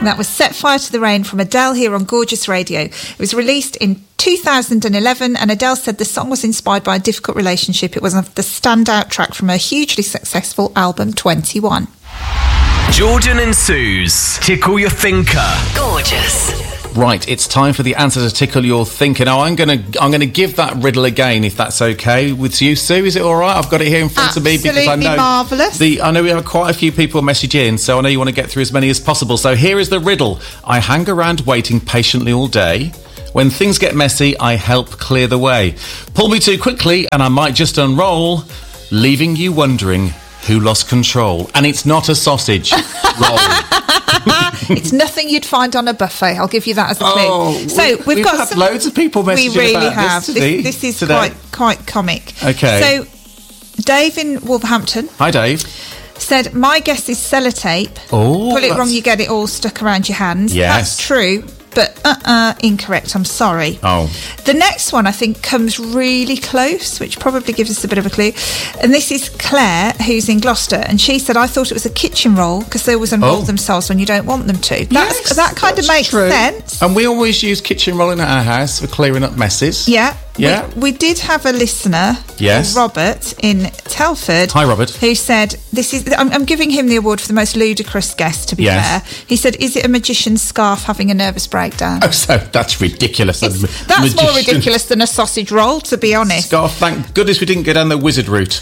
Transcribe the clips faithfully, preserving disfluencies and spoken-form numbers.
And that was Set Fire to the Rain from Adele here on Gorgeous Radio. It was released in two thousand eleven, and Adele said the song was inspired by a difficult relationship. It was the standout track from her hugely successful album twenty-one. Jordan and Sue's Tickle Your Thinker. Gorgeous. Right, it's time for the answer to tickle your thinker. Now, I'm going to I'm going to give that riddle again, if that's okay with you, Sue. Is it all right? I've got it here in front Absolutely of me because I know marvellous. The I know we have quite a few people message in, so I know you want to get through as many as possible. So here is the riddle. I hang around waiting patiently all day. When things get messy, I help clear the way. Pull me too quickly, and I might just unroll, leaving you wondering who lost control. And it's not a sausage roll. It's nothing you'd find on a buffet. I'll give you that as a clue. Oh, so we've, we've, we've got had some, loads of people messaging We really about have. this today. This, this is today. quite quite comic. Okay. So Dave in Wolverhampton Hi, Dave. said, my guess is sellotape. Oh, Pull it that's- wrong, you get it all stuck around your hands. Yes. That's true, but uh-uh, incorrect. I'm sorry. Oh. The next one, I think, comes really close, which probably gives us a bit of a clue. And this is Claire, who's in Gloucester, and she said, I thought it was a kitchen roll because they always unroll Oh. themselves when you don't want them to. That's, Yes, that kind of that's makes true. sense. And we always use kitchen rolling at our house for clearing up messes. Yeah. Yeah. We, we did have a listener, Yes. Robert, in Telford. Hi, Robert. Who said, this is, I'm, I'm giving him the award for the most ludicrous guess, to be Yes. fair. He said, is it a magician's scarf having a nervous breakdown? Oh, so that's ridiculous. It's- A that's more magician ridiculous than a sausage roll, to be honest. Scarf, thank goodness we didn't go down the wizard route.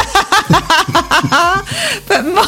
But my,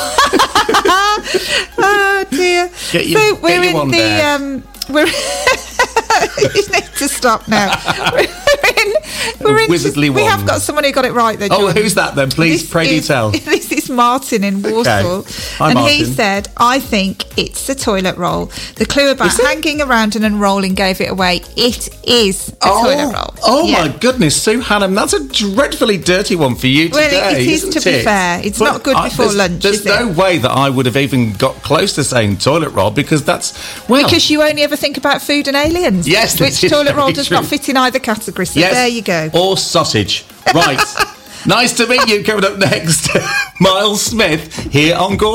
oh dear. Get your- so get we're your in one the there. um, we're. You need to stop now. We're in. We're in Wizardly we have wand. got someone who got it right. Though, Oh, Jordan. who's that then? Please, This pray do is- tell. This is Martin in Warsaw, Hi, and he Martin. said, "I think it's a toilet roll." The clue about Is it? hanging around and unrolling gave it away. It is a Oh, toilet roll. oh Yeah. my goodness, Sue Hannam, that's a dreadfully dirty one for you Well, it- today. it is, isn't to be it? fair. It's But not good I- before there's, lunch, There's is no it? way that I would have even got close to saying toilet roll because that's well. Because you only ever think about food and aliens. Yes, this which is toilet roll very does true. not fit in either category. So yes, there you go. Or sausage. Right. Nice to meet you. Coming up next, Miles Smith here on Gorgeous.